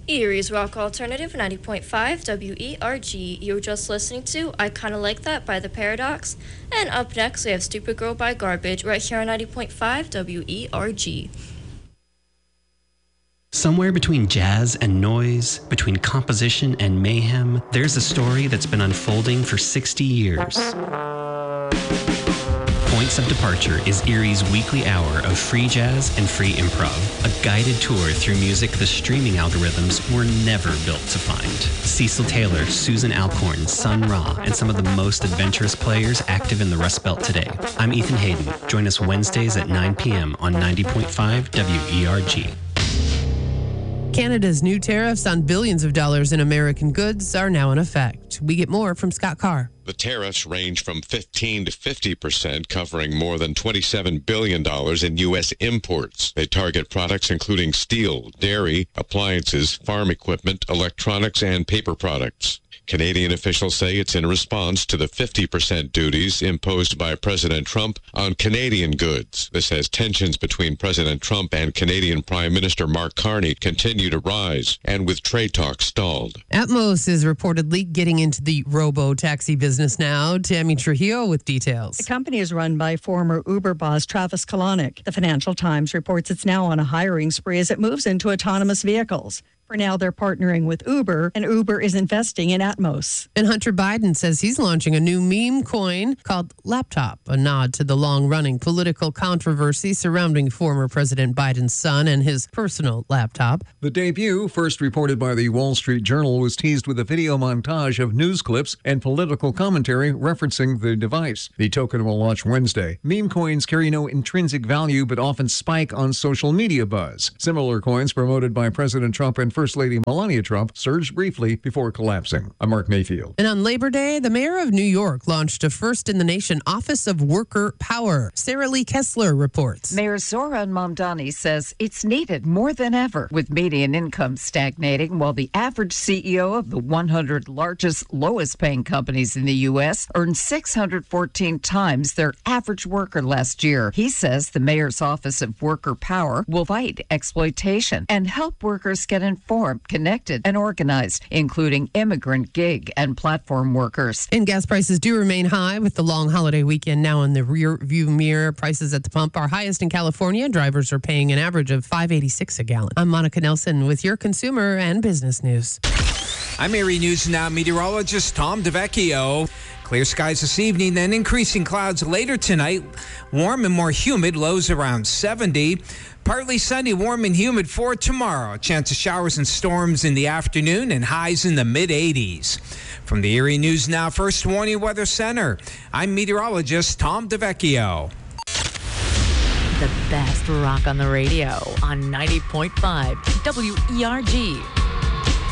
Erie's Rock Alternative 90.5 WERG. You were just listening to I Kinda Like That by The Paradox. And up next, we have Stupid Girl by Garbage right here on 90.5 WERG. Somewhere between jazz and noise, between composition and mayhem, there's a story that's been unfolding for 60 years. Points of Departure is Erie's weekly hour of free jazz and free improv, a guided tour through music the streaming algorithms were never built to find. Cecil Taylor, Susan Alcorn, Sun Ra, and some of the most adventurous players active in the Rust Belt today. I'm Ethan Hayden. Join us Wednesdays at 9 p.m. on 90.5 WERG. Canada's new tariffs on billions of dollars in American goods are now in effect. We get more from Scott Carr. The tariffs range from 15 to 50%, covering more than $27 billion in U.S. imports. They target products including steel, dairy, appliances, farm equipment, electronics, and paper products. Canadian officials say it's in response to the 50% duties imposed by President Trump on Canadian goods. This as tensions between President Trump and Canadian Prime Minister Mark Carney continue to rise, and with trade talks stalled. Atmos is reportedly getting into the robo-taxi business now. Tammy Trujillo with details. The company is run by former Uber boss Travis Kalanick. The Financial Times reports it's now on a hiring spree as it moves into autonomous vehicles. For now, they're partnering with Uber, and Uber is investing in Atmos. And Hunter Biden says he's launching a new meme coin called Laptop, a nod to the long-running political controversy surrounding former President Biden's son and his personal laptop. The debut, first reported by the Wall Street Journal, was teased with a video montage of news clips and political commentary referencing the device. The token will launch Wednesday. Meme coins carry no intrinsic value but often spike on social media buzz. Similar coins promoted by President Trump and First Lady Melania Trump surged briefly before collapsing. I'm Mark Mayfield. And on Labor Day, the mayor of New York launched a first-in-the-nation Office of Worker Power. Sarah Lee Kessler reports. Mayor Zoran Mamdani says it's needed more than ever, with median income stagnating while the average CEO of the 100 largest, lowest-paying companies in the U.S. earned 614 times their average worker last year. He says the mayor's Office of Worker Power will fight exploitation and help workers get informed, connected, and organized, including immigrant, gig, and platform workers. And gas prices do remain high with the long holiday weekend now in the rear view mirror. Prices at the pump are highest in California. Drivers are paying an average of $5.86 a gallon. I'm Monica Nelson with your consumer and business news. I'm Erie News Now meteorologist Tom DeVecchio. Clear skies this evening, then increasing clouds later tonight. Warm and more humid, lows around 70. Partly sunny, warm and humid for tomorrow. A chance of showers and storms in the afternoon and highs in the mid-80s. From the Erie News Now First Warning Weather Center, I'm meteorologist Tom DeVecchio. The best rock on the radio on 90.5 WERG.